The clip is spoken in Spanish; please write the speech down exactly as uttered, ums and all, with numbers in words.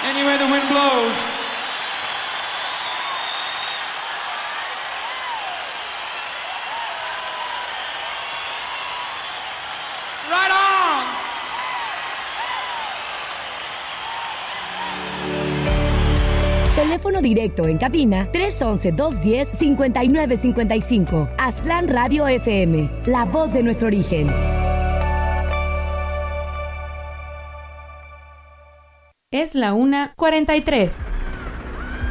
Anywhere the wind blows. Right on. Teléfono directo en cabina tres once, dos diez, cincuenta y nueve cincuenta y cinco. Aztlán Radio F M, la voz de nuestro origen. Es la una cuarenta y tres.